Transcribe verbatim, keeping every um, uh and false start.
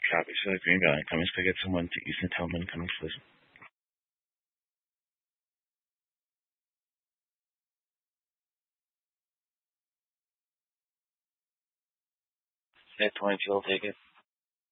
Copy. So Greenville incoming. Could I get someone to Eastern Talman coming, please? At twenty-two, I'll take it.